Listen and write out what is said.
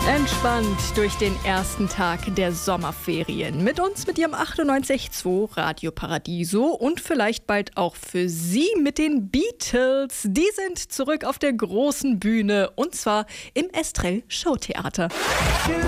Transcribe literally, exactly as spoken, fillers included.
Entspannt durch den ersten Tag der Sommerferien. Mit uns mit ihrem achtundneunzig Komma zwei Radio Paradiso und vielleicht bald auch für Sie mit den Beatles. Die sind zurück auf der großen Bühne und zwar im Estrell Showtheater.